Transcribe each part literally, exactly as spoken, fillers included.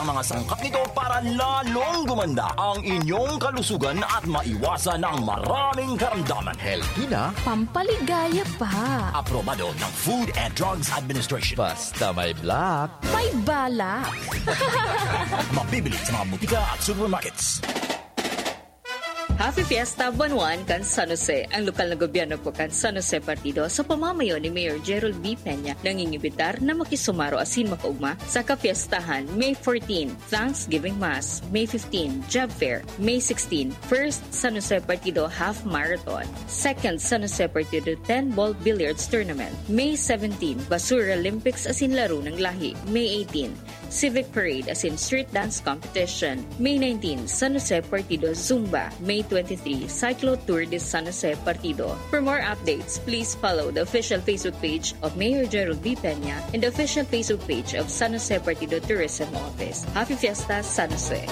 ang mga sangkap nito para lalong gumanda ang inyong kalusugan at maiwasan ang maraming karamdaman. Healthy na, pampaligaya pa. Aprobado ng Food and Drugs Administration. basta may black. May balak. Mabibili sa mga butika at supermarkets. Happy Fiesta Buwan kan San Jose. Ang lokal na gobyerno po kan San Jose Partido sa pamamayo ni Mayor Gerald B. Peña nangingibitar na makisumaro asin makaugma sa kapiestahan May fourteenth, Thanksgiving Mass, May fifteenth, Job Fair, May sixteenth, First San Jose Partido Half Marathon, Second San Jose Partido ten-Ball Billiards Tournament, May seventeenth, Basura Olympics asin laro ng lahi, May eighteenth, Civic Parade asin Street Dance Competition, May nineteenth, San Jose Partido Zumba, May twenty-third, Cyclo Tour de San Jose Partido. For more updates, please follow the official Facebook page of Mayor Gerald B. Peña and the official Facebook page of San Jose Partido Tourism Office. Happy Fiesta, San Jose!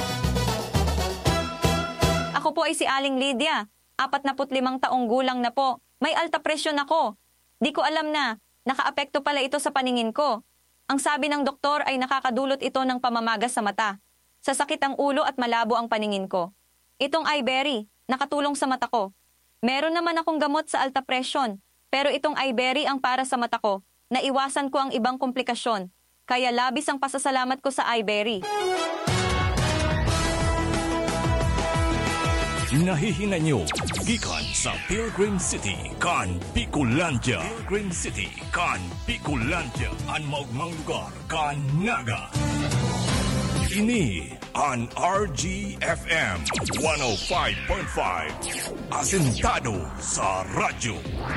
Ako po ay si Aling Lydia. apat na limang taong gulang na po. May alta presyon ako. Di ko alam na, nakaapekto pala ito sa paningin ko. Ang sabi ng doktor ay nakakadulot ito ng pamamagas sa mata. Sasakit ang ulo at malabo ang paningin ko. Itong iBerry, nakatulong sa mata ko. Meron naman akong gamot sa alta presyon, pero itong iBerry ang para sa mata ko. Naiwasan ko ang ibang komplikasyon. Kaya labis ang pasasalamat ko sa iBerry. Nahihinan nyo, gikan sa Pilgrim City, kan Bicolandia. Pilgrim City, kan Bicolandia. Ang maugmang lugar, kan Naga. Ini ang R G F M one oh five point five. Asentado sa radyo.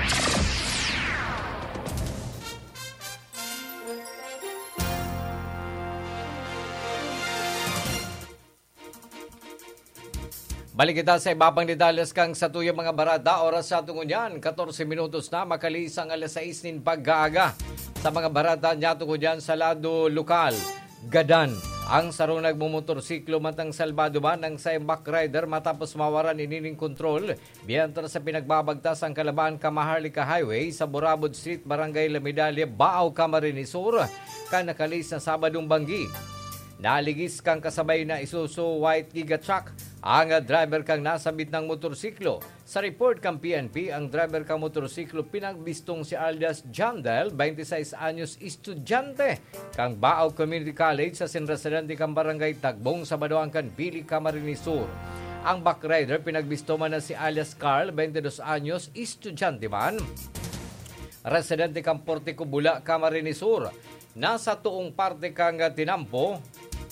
Balik kita sa ibabang detalles kang sa tuyang mga barada. Oras sa tungo niyan, fourteen minutos na makalis ang alas sais nin pag-aaga. Sa mga barada niya tungo niyan sa lado lokal, Gadan. Ang sarong nagmumotorsiklo matang salbado man ng sa back rider matapos mawaran inining kontrol. Biyantar sa pinagbabagtas ang Kalabaan Kamaharlika Highway sa Borabod Street, Barangay La Medalla, Baaw, Camarines Sur. Kan nakalis na Sabadong Banggi. Naligis kang kasabay na Isuzu White Giga Truck ang driver kang nasabit ng motorsiklo. Sa report kang P N P, ang driver kang motorsiklo pinagbistong si alias Jandel, twenty-six anyos estudyante kang Baaw Community College sa sinresidente kang Barangay Tagbong sa Badoang kan Pili, Camarines Sur. Ang backrider pinagbisto man na si alias Carl, twenty-two anyos, estudyante man. Residente kang Portico Bula, Camarines Sur. Nasa tuong parte kang tinampo.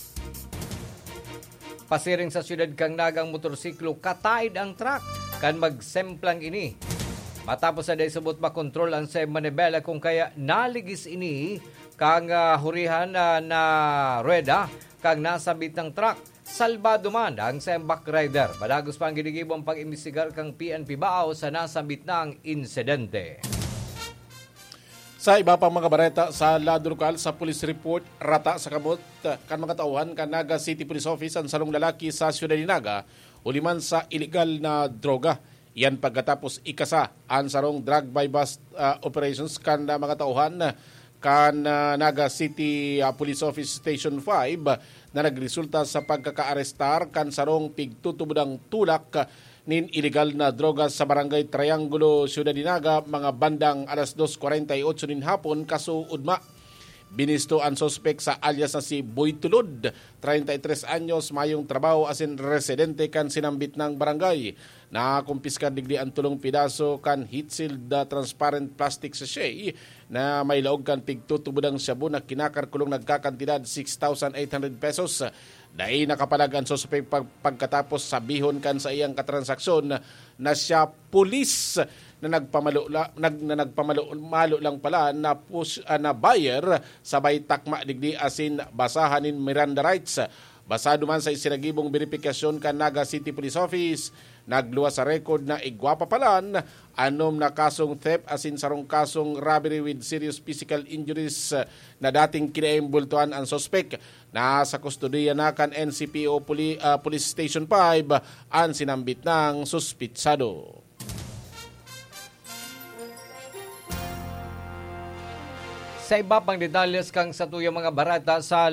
Pasiring sa siyudad kang Nagang motorsiklo, kataid ang truck kan magsemplang ini. Matapos na dahil subot makontrol ang sa manibela kung kaya naligis ini kang uh, hurihan uh, na rueda kang nasabit ng truck. Salbado man ang sa back rider. Padagos pa ang ginigibong pag-imbestigar kang P N P Baaw sa nasabit ng insidente. Sa iba pang mga bareta sa lado lokal sa police report, rata sa kamot kan mga tauhan kan Naga City Police Office ang salong lalaki sa siyudad ni Naga uliman sa illegal na droga. Yan pagkatapos ikasa ang sarong drug by bust uh, operations kan uh, mga tauhan kan uh, Naga City uh, Police Office Station five na nagresulta sa pagkakaarestar kan sarong pigtutubudang tulak uh, nin illegal na droga sa Barangay Triangulo, Ciudad de Naga, mga bandang alas dos forty-eight nin hapon, kaso udma. Binisto ang sospek sa alias na si Boy Tulod, thirty-three anyos, mayong trabaho asin residente kan sinambit ng barangay. Nakumpiska digdi ang tulong pidaso kan heat-sealed uh, transparent plastic sachet na may laog kan pigtutubudang shabu na kinakarkulong nagkakantidad six thousand eight hundred pesos. Dahil nakapalag ang suspect pag, pagkatapos sabihon kan sa iyang katransaksyon na siya pulis na nagpamalo nag, na nagpamalo malo lang pala na pus, uh, na buyer sabay takma digdi asin basahanin Miranda rights. Basado man sa isinagibong verifikasyon kan Naga City Police Office, nagluwas sa record na igwapa palan anom na kasong theft asin sarong kasong robbery with serious physical injuries na dating kinaimbultuan ang sospek. Nasa kustodiya na kan N C P O Poli, uh, Police Station five ang sinambit ng suspitsado. Sa iba pang detalles kang sa tuyang mga barata sa